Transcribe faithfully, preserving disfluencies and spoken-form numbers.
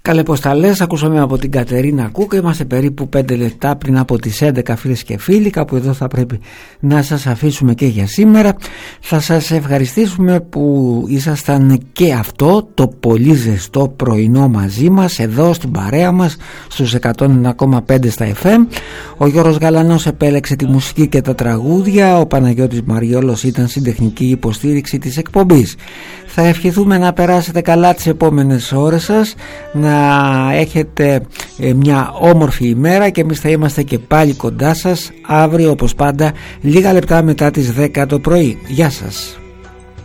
Καλεποσταλές, ακούσαμε από την Κατερίνα Κούκα. Είμαστε περίπου πέντε λεπτά πριν από τις έντεκα, φίλες και φίλοι. Κάπου εδώ θα πρέπει να σας αφήσουμε και για σήμερα. Θα σας ευχαριστήσουμε που ήσασταν και αυτό το πολύ ζεστό πρωινό μαζί μας, εδώ στην παρέα μας στους εκατό ένα κόμμα πέντε στα εφ εμ. Ο Γιώργος Γαλανός επέλεξε τη μουσική και τα τραγούδια. Ο Παναγιώτης Μαριόλος ήταν στην τεχνική υποστήριξη της εκπομπής. Θα ευχηθούμε να περάσετε καλά τις επόμενες ώρες σας, να έχετε μια όμορφη ημέρα και εμείς θα είμαστε και πάλι κοντά σας αύριο όπως πάντα λίγα λεπτά μετά τις δέκα το πρωί. Γεια σας.